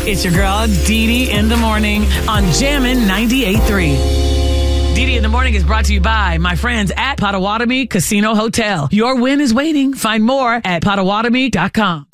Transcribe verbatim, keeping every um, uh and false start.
It's your girl, Dee Dee in the morning on Jammin' ninety-eight point three. Dee Dee in the morning is brought to you by my friends at Potawatomi Casino Hotel. Your win is waiting. Find more at potawatomi dot com.